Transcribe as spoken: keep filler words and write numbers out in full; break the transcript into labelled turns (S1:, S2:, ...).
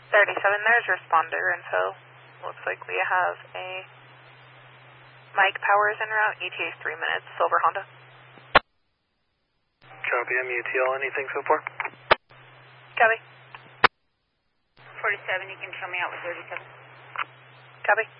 S1: thirty-seven, there's responder info. Looks like we have a Mike Powers en route, E T A's three minutes, Silver Honda.
S2: Copy, M U T L, anything so far?
S1: Copy.
S3: forty-seven, you can show me out with thirty-seven.
S1: Copy.